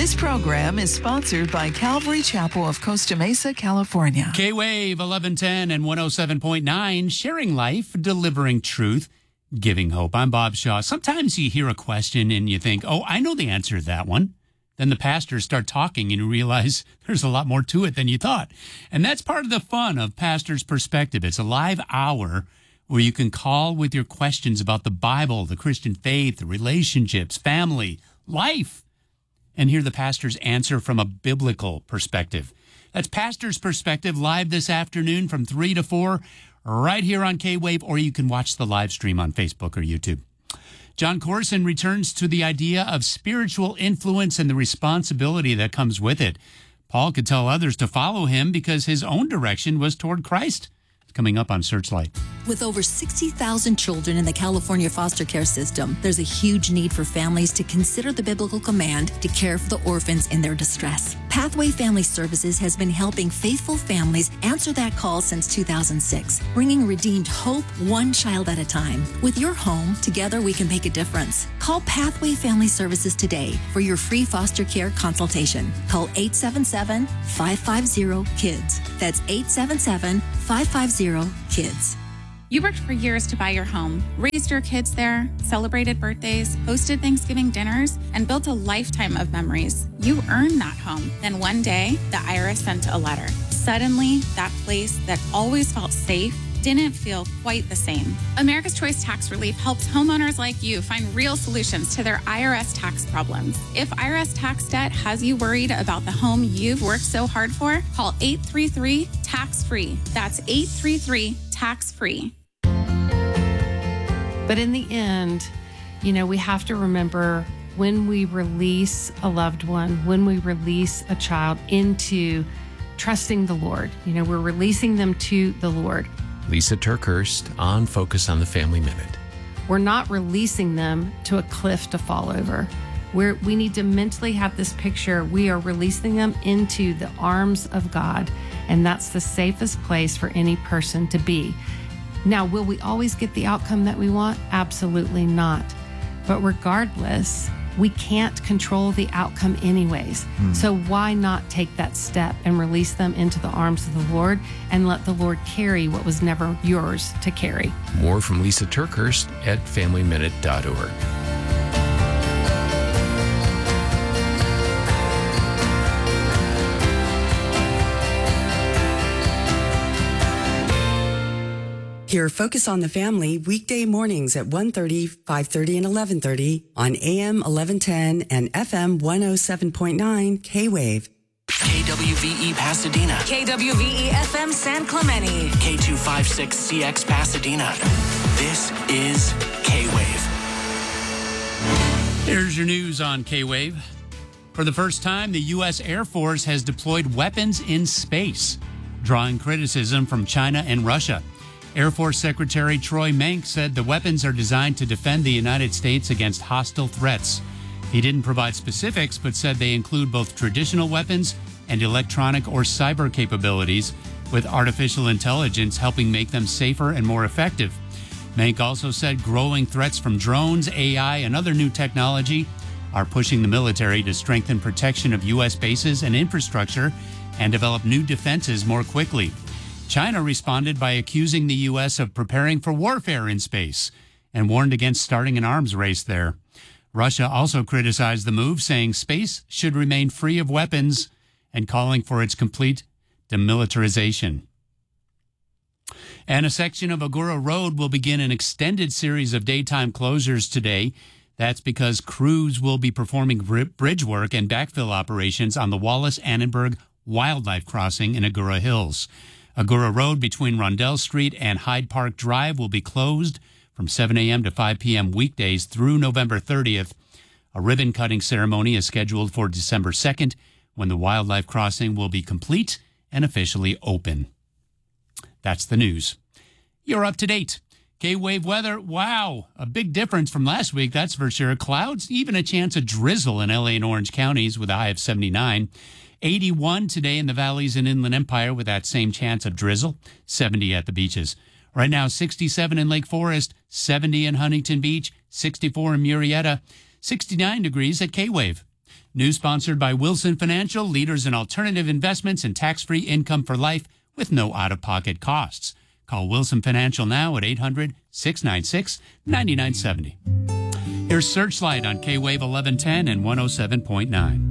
This program is sponsored by Calvary Chapel of Costa Mesa, California. K-Wave 1110 and 107.9, sharing life, delivering truth, giving hope. I'm Bob Shaw. Sometimes you hear a question and you think, oh, I know the answer to that one. Then the pastors start talking and you realize there's a lot more to it than you thought. And that's part of the fun of Pastor's Perspective. It's a live hour where you can call with your questions about the Bible, the Christian faith, the relationships, family, life, and hear the pastor's answer from a biblical perspective. That's Pastor's Perspective live this afternoon from 3 to 4 right here on K-Wave, or you can watch the live stream on Facebook or YouTube. John Corson returns to the idea of spiritual influence and the responsibility that comes with it. Paul could tell others to follow him because his own direction was toward Christ. It's coming up on Searchlight. With over 60,000 children in the California foster care system, there's a huge need for families to consider the biblical command to care for the orphans in their distress. Pathway Family Services has been helping faithful families answer that call since 2006, bringing redeemed hope one child at a time. With your home, together we can make a difference. Call Pathway Family Services today for your free foster care consultation. Call 877-550-KIDS. That's 877-550-KIDS. You worked for years to buy your home, raised your kids there, celebrated birthdays, hosted Thanksgiving dinners, and built a lifetime of memories. You earned that home. Then one day, the IRS sent a letter. Suddenly, that place that always felt safe didn't feel quite the same. America's Choice Tax Relief helps homeowners like you find real solutions to their IRS tax problems. If IRS tax debt has you worried about the home you've worked so hard for, call 833-TAX-FREE. That's 833-TAX-FREE. But in the end, we have to remember when we release a loved one, when we release a child into trusting the Lord, we're releasing them to the Lord. Lisa Turkhurst on Focus on the Family Minute. We're not releasing them to a cliff to fall over. We need to mentally have this picture. We are releasing them into the arms of God, and that's the safest place for any person to be. Now, will we always get the outcome that we want? Absolutely not. But regardless, we can't control the outcome anyways. So why not take that step and release them into the arms of the Lord and let the Lord carry what was never yours to carry? More from Lisa Turkhurst at FamilyMinute.org. Hear Focus on the Family weekday mornings at 1:30, 5:30, and 11:30 on AM 1110 and FM 107.9 K-Wave. KWVE Pasadena. KWVE FM San Clemente. K256CX Pasadena. This is K-Wave. Here's your news on K-Wave. For the first time, the U.S. Air Force has deployed weapons in space, drawing criticism from China and Russia. Air Force Secretary Troy Menck said the weapons are designed to defend the United States against hostile threats. He didn't provide specifics, but said they include both traditional weapons and electronic or cyber capabilities, with artificial intelligence helping make them safer and more effective. Menck also said growing threats from drones, AI, and other new technology are pushing the military to strengthen protection of U.S. bases and infrastructure and develop new defenses more quickly. China responded by accusing the U.S. of preparing for warfare in space and warned against starting an arms race there. Russia also criticized the move, saying space should remain free of weapons and calling for its complete demilitarization. And a section of Agoura Road will begin an extended series of daytime closures today. That's because crews will be performing bridge work and backfill operations on the Wallace-Annenberg Wildlife Crossing in Agoura Hills. Agoura Road between Rondell Street and Hyde Park Drive will be closed from 7 a.m. to 5 p.m. weekdays through November 30th. A ribbon-cutting ceremony is scheduled for December 2nd, when the wildlife crossing will be complete and officially open. That's the news. You're up to date. K-Wave weather, wow, a big difference from last week, that's for sure. Clouds, even a chance of drizzle in L.A. and Orange counties with a high of 79. 81 today in the valleys and Inland Empire with that same chance of drizzle. 70 at the beaches. Right now, 67 in Lake Forest, 70 in Huntington Beach, 64 in Murrieta, 69 degrees at K-Wave. News sponsored by Wilson Financial, leaders in alternative investments and tax-free income for life with no out-of-pocket costs. Call Wilson Financial now at 800-696-9970. Here's Searchlight on K-Wave 1110 and 107.9.